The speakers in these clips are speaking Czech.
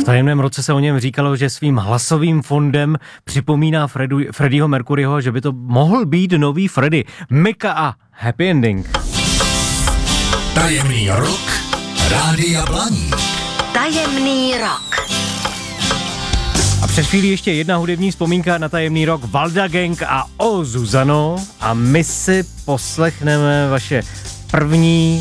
tajemném roce se o něm říkalo, že svým hlasovým fondem připomíná Freddieho Mercuryho, že by to mohl být nový Freddie. Mika a Happy Ending. Tajemný rok Rádia Blaník. Tajemný rok. A před chvílí ještě jedna hudební vzpomínka na tajemný rok Valda Gang a O Zuzano. A my si poslechneme vaše první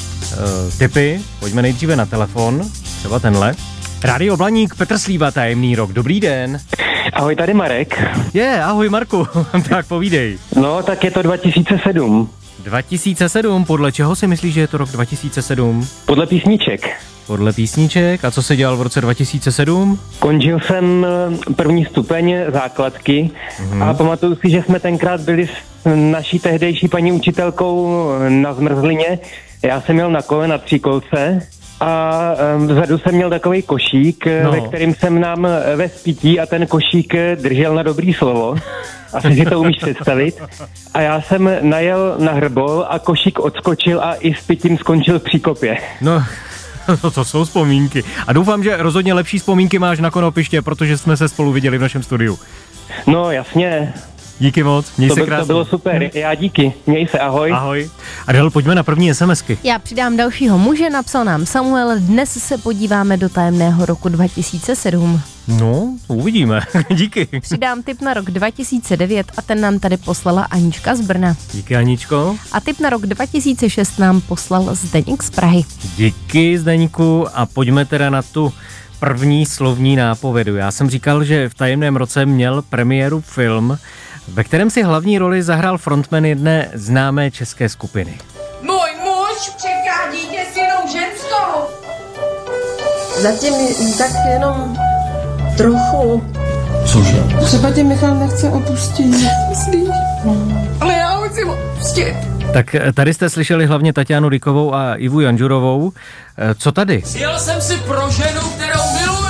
tipy. Pojďme nejdříve na telefon, třeba tenhle. Rádio Blaník, Petr Slíva, tajemný rok. Dobrý den. Ahoj, tady Marek. Ahoj Marku, tak povídej. No, tak je to 2007. 2007, podle čeho si myslíš, že je to rok 2007? Podle písniček. Podle písniček, a co se dělal v roce 2007? Končil jsem první stupeň základky a pamatuju si, že jsme tenkrát byli s naší tehdejší paní učitelkou na zmrzlině. Já jsem měl na kole na tříkolce a vzadu jsem měl takový košík, ve kterým jsem nám ve spítí a ten košík držel na dobrý slovo. Asi si to umíš představit. A já jsem najel na hrbol a košík odskočil a i s pitím skončil v příkopě. No, to jsou vzpomínky. A doufám, že rozhodně lepší vzpomínky máš na konopiště, protože jsme se spolu viděli v našem studiu. No, jasně. Díky moc, měj se krásně. To bylo super, já díky, měj se, ahoj. Ahoj. A dál pojďme na první SMSky. Já přidám dalšího muže, napsal nám Samuel, dnes se podíváme do tajemného roku 2007. No, uvidíme, díky. Přidám tip na rok 2009 a ten nám tady poslala Anička z Brna. Díky, Aničko. A tip na rok 2006 nám poslal Zdeněk z Prahy. Díky, Zdeňku, a pojďme teda na tu první slovní nápovědu. Já jsem říkal, že v tajemném roce měl premiéru film, ve kterém si hlavní roli zahrál frontman jedné známé české skupiny. Můj muž čeká dítě s jinou ženskou. Zatím tak jenom trochu. Cože? Třeba tě Michal nechce opustit. Myslíš? Ale já ho chci opustit. Tak tady jste slyšeli hlavně Tatianu Rykovou a Ivu Janžurovou. Co tady? Sjel jsem si pro ženu, kterou